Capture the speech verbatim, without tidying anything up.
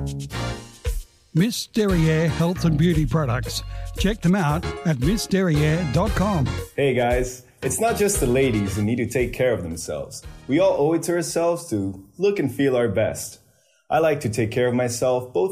Miss Derriere Health and Beauty Products. Check them out at miss derriere dot com. Hey guys, it's not just the ladies who need to take care of themselves. We all owe it to ourselves to look and feel our best. I like to take care of myself both